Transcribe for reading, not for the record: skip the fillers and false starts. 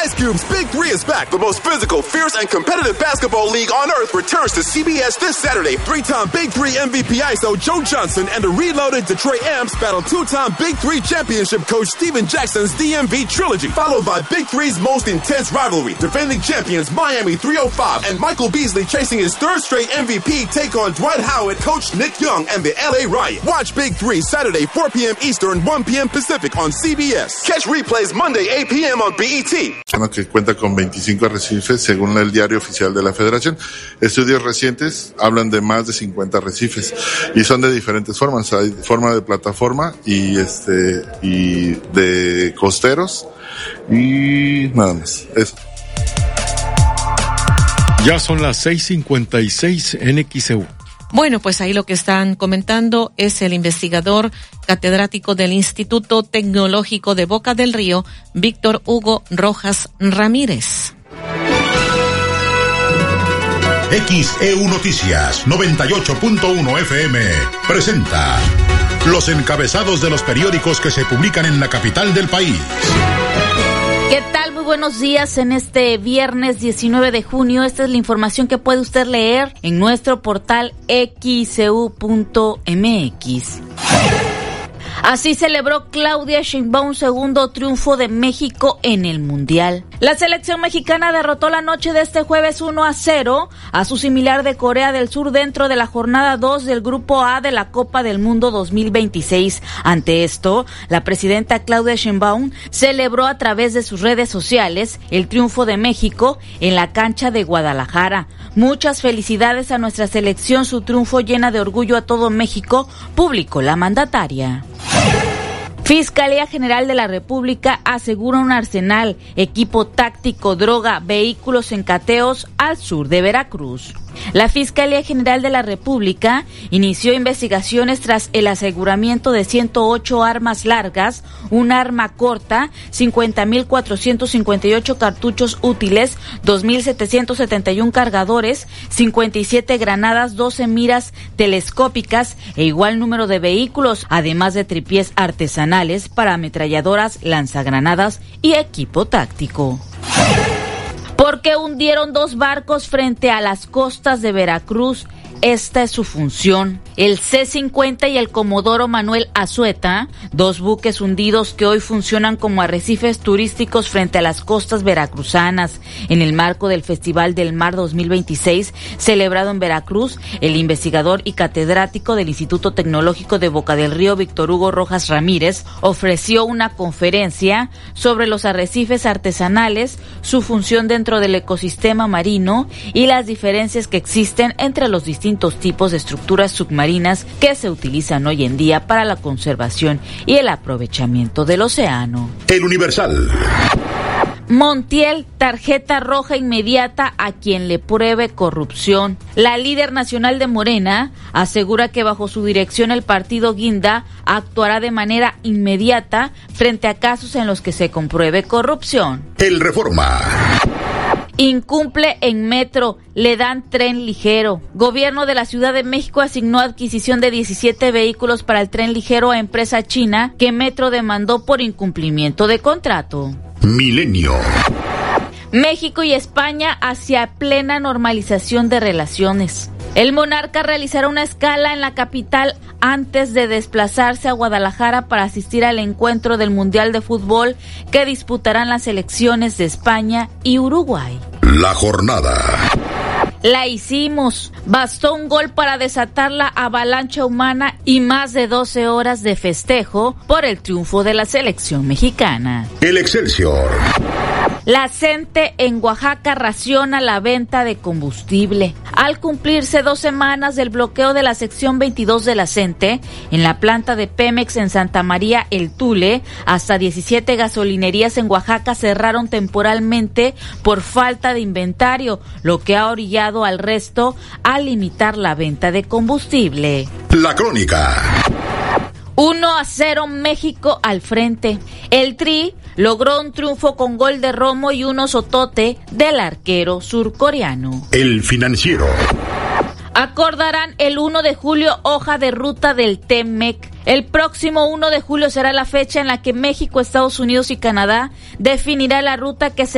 Ice Cube's Big Three is back. The most physical, fierce, and competitive basketball league on earth returns to CBS this Saturday. Three-time Big Three MVP ISO Joe Johnson and the reloaded Detroit Amps battle two-time Big Three championship coach Steven Jackson's DMV trilogy, followed by Big Three's most intense rivalry. Defending champions Miami 305 and Michael Beasley chasing his third straight MVP take on Dwight Howard, coach Nick Young, and the LA Riot. Watch Big Three Saturday 4 p.m. Eastern, 1 p.m. Pacific on CBS. Catch replays Monday 8 p.m. on BET. Que cuenta con 25 arrecifes según el diario oficial de la Federación. Estudios recientes hablan de más de 50 arrecifes y son de diferentes formas. Hay forma de plataforma y de costeros y nada más. Eso. Ya son las 6:56 en XEU. Bueno, pues ahí lo que están comentando es el investigador catedrático del Instituto Tecnológico de Boca del Río, Víctor Hugo Rojas Ramírez. XEU Noticias 98.1 FM presenta los encabezados de los periódicos que se publican en la capital del país. ¿Qué tal? Muy buenos días en este viernes 19 de junio. Esta es la información que puede usted leer en nuestro portal xeu.mx. Así celebró Claudia Sheinbaum segundo triunfo de México en el Mundial. La selección mexicana derrotó la noche de este jueves 1-0 a su similar de Corea del Sur dentro de la jornada 2 del Grupo A de la Copa del Mundo 2026. Ante esto, la presidenta Claudia Sheinbaum celebró a través de sus redes sociales el triunfo de México en la cancha de Guadalajara. Muchas felicidades a nuestra selección, su triunfo llena de orgullo a todo México, publicó la mandataria. Fiscalía General de la República asegura un arsenal, equipo táctico, droga, vehículos en cateos al sur de Veracruz. La Fiscalía General de la República inició investigaciones tras el aseguramiento de 108 armas largas, un arma corta, 50.458 cartuchos útiles, 2.771 cargadores, 57 granadas, 12 miras telescópicas e igual número de vehículos, además de tripiés artesanales para ametralladoras, lanzagranadas y equipo táctico. ¿Por qué hundieron 2 barcos frente a las costas de Veracruz? Esta es su función. El C-50 y el Comodoro Manuel Azueta, 2 buques hundidos que hoy funcionan como arrecifes turísticos frente a las costas veracruzanas. En el marco del Festival del Mar 2026, celebrado en Veracruz, el investigador y catedrático del Instituto Tecnológico de Boca del Río, Víctor Hugo Rojas Ramírez, ofreció una conferencia sobre los arrecifes artesanales, su función dentro del ecosistema marino y las diferencias que existen entre los distintos tipos de estructuras submarinas que se utilizan hoy en día para la conservación y el aprovechamiento del océano. El Universal. Montiel, tarjeta roja inmediata a quien le pruebe corrupción. La líder nacional de Morena asegura que bajo su dirección el partido Guinda actuará de manera inmediata frente a casos en los que se compruebe corrupción. El Reforma. Incumple en metro, le dan tren ligero. Gobierno de la Ciudad de México asignó adquisición de 17 vehículos para el tren ligero a empresa china que Metro demandó por incumplimiento de contrato. Milenio. México y España hacia plena normalización de relaciones. El monarca realizará una escala en la capital antes de desplazarse a Guadalajara para asistir al encuentro del Mundial de Fútbol que disputarán las selecciones de España y Uruguay. La jornada. La hicimos. Bastó un gol para desatar la avalancha humana y más de 12 horas de festejo por el triunfo de la selección mexicana. El Excelsior. La CENTE en Oaxaca raciona la venta de combustible. Al cumplirse 2 semanas del bloqueo de la sección 22 de la CENTE, en la planta de Pemex en Santa María El Tule, hasta 17 gasolinerías en Oaxaca cerraron temporalmente por falta de inventario, lo que ha orillado al resto a limitar la venta de combustible. La Crónica. 1-0 México al frente. El Tri logró un triunfo con gol de Romo y un osotote del arquero surcoreano. El Financiero. Acordarán el 1 de julio hoja de ruta del TEMEC. El próximo 1 de julio será la fecha en la que México, Estados Unidos y Canadá definirá la ruta que se